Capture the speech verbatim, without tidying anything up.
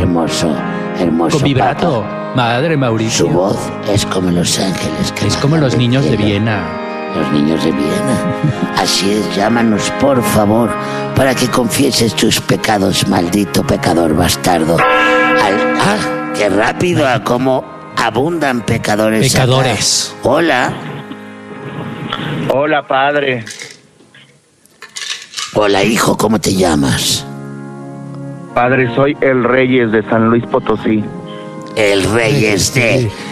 hermoso, hermoso Con vibrato. Papa. Madre Mauricio. Su voz es como los ángeles que Es como bajan los del niños de cielo. Viena. Los niños de Viena. Así es, llámanos por favor para que confieses tus pecados, maldito pecador bastardo. Al, ah, qué rápido, a cómo abundan pecadores. Pecadores. Acá. Hola. Hola, padre. Hola, hijo, ¿cómo te llamas? Padre, soy el Reyes de San Luis Potosí. El Reyes de